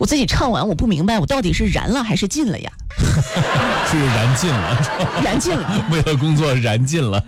我自己唱完我不明白，我到底是燃了还是尽了呀？ 是燃尽了， 燃尽了， 为了工作燃尽了。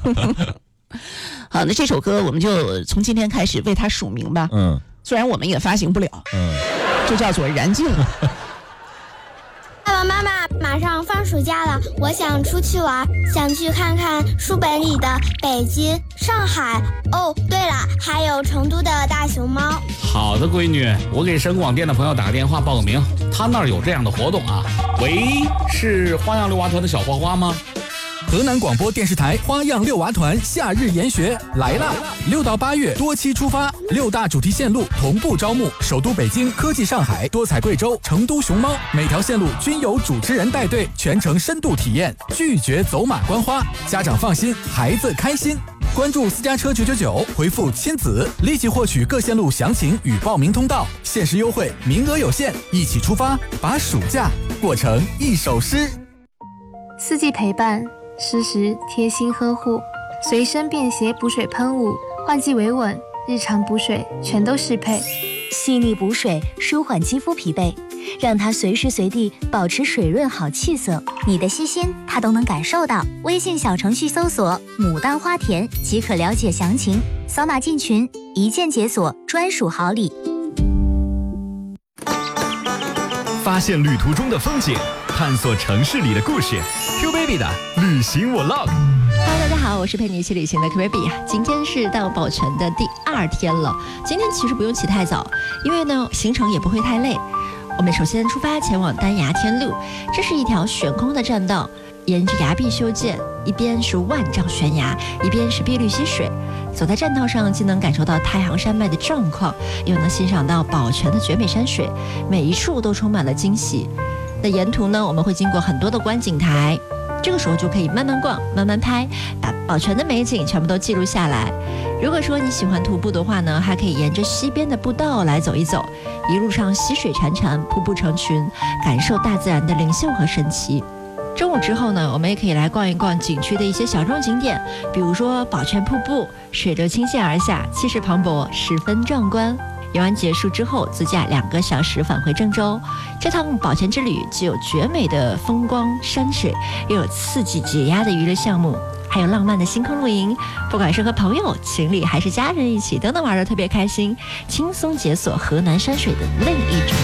好，那这首歌我们就从今天开始为它署名吧。虽然我们也发行不了，就叫做燃尽了。 爸爸妈妈，马上放暑假了，我想出去玩，想去看看书本里的北京、上海。哦，对了，还有成都的大熊猫。 好的，闺女，我给省广电的朋友打个电话报个名，他那儿有这样的活动啊。喂，是花样六娃团的小花花吗？ 河南广播电视台花样六娃团夏日研学来啦！6到8月多期出发，6大主题线路同步招募，首都北京、科技上海、多彩贵州、成都熊猫，每条线路均有主持人带队，全程深度体验，拒绝走马观花，家长放心，孩子开心。关注私家车999，回复亲子，立即获取各线路详情与报名通道，限时优惠，名额有限，一起出发，把暑假过成一首诗。 四季陪伴，适时贴心呵护，随身便携补水喷雾，换季维稳，日常补水全都适配。 细腻补水，舒缓肌肤疲惫，让它随时随地保持水润好气色。你的细心，它都能感受到。微信小程序搜索“牡丹花田”即可了解详情，扫码进群，一键解锁专属好礼。 发现旅途中的风景，探索城市里的故事。Q Baby 的旅行我 log。 Hello， 大家好，我是陪你一起旅行的 Q Baby。今天是到宝泉的第2天了。今天其实不用起太早，因为呢行程也不会太累。我们首先出发前往丹崖天路，这是一条悬空的栈道，沿着崖壁修建，一边是万丈悬崖，一边是碧绿溪水。走在栈道上，既能感受到太行山脉的壮阔，又能欣赏到宝泉的绝美山水，每一处都充满了惊喜。那沿途呢，我们会经过很多的观景台，这个时候就可以慢慢逛、慢慢拍，把宝泉的美景全部都记录下来。如果说你喜欢徒步的话呢，还可以沿着溪边的步道来走一走，一路上溪水潺潺，瀑布成群，感受大自然的灵秀和神奇。中午之后呢，我们也可以来逛一逛景区的一些小众景点，比如说宝泉瀑布，水流倾泻而下，气势磅礴，十分壮观。游玩结束之后，自驾2个小时返回郑州。这趟宝泉之旅既有绝美的风光山水，又有刺激解压的娱乐项目，还有浪漫的星空露营。不管是和朋友、情侣还是家人一起，都能玩得特别开心，轻松解锁河南山水的另一种